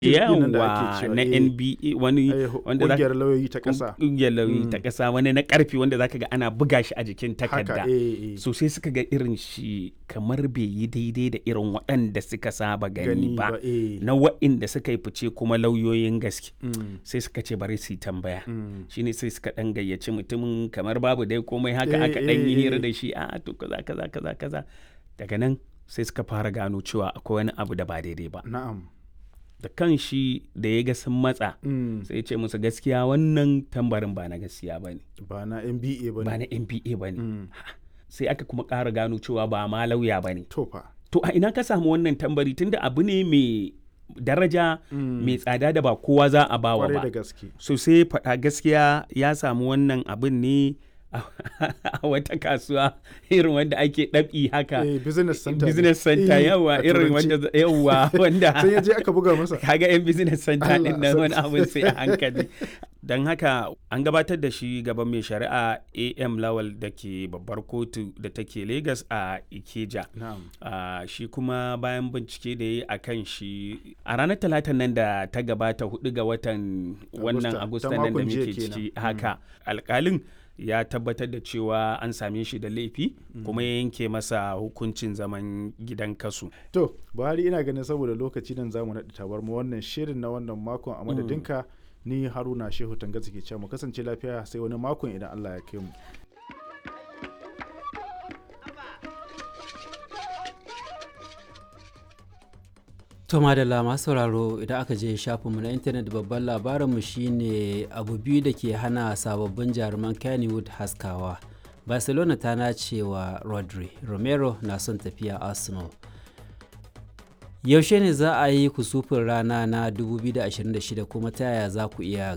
nan da ake yawa cewa na NBA wani wanda za ƙungiyar lauyoyi ta ƙasa. ƙungiyar lauyoyi ta ƙasa wani na ƙarfi wanda zaka ga ana buga shi a jikin takarda. So sai suka ga irin shi kamar bai yi daidai da irin waɗanda suka saba gani ba na waɗanda suka yi fice kuma lauyoyin gaske. Sai suka ce bari su yi tambaya. Shine sai suka ɗan gayyaci mutumin kamar babu dai komai haka aka ɗan yi hira da shi a to kaza. Daga nan sai suka fara gano cewa akwai wani abu da ba daidai ba. Na'am. Da kan shi da ya ga sun matsa sai ya ce musu gaskiya wannan tambarin ba na gaskiya ba ne. Ba na NBA ba ne. Ba na NBA ba ne. Sai aka kuma ƙara gano cewa ba ma lauya ba ne. To fa. To a ina ka samu wannan tambari tunda abu ne mai daraja mai tsada da ba kowa za a bawa ba. Kwarai da gaske. So sai faɗa gaskiya ya samu wannan abin ne a wata kasuwa irin wanda ake ɗabi haka business center yawa irin wanda sai ya je aka buga masa kaga yan business center din nan wani abin sai a hankali don haka an gabatar da shi gaban mai shari'a AM Lawal da ke babbar kotu da take Lagos a Ikeja. Shi kuma bayan bincike da ya yi a kan shi a ranar talatan nan da ta gabata 4 ga watan wannan Agusta nan da muke ciki haka alkalin ya tabbatar da cewa an same shi da laifi kuma ya yanke masa hukuncin zaman gidan kasu. To, Buhari ina ganin saboda lokaci nan zamu naɗi tabar mu wannan shirin na wannan makon a madadinka ni Haruna Shehu Tangaza ke cewa mu kasance lafiya sai wani makon idan Allah ya kai mu. To madalla masu sauraro idan aka je shafinmu na intanet babban labarinmu shine abu biyu da ke hana sababbin jaruman Kennywood haskawa. Barcelona ta nace wa Rodri, Romero na son tafiya Arsenal. Yaushe ne za a yi kusufin rana na 2026 kuma ta yaya za ku iya